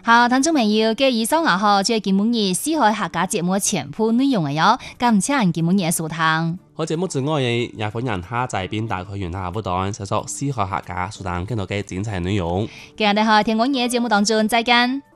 好，聽眾朋友，嘅以上啊，好，即係今日四海客家節目全部內容嘅喲，感謝今日嘅收聽。 好節目之外嘅也歡迎下載並打開原下不斷搜索四海客家，收聽更多嘅精彩內容。 今日喺聽我嘅節目當中，再見。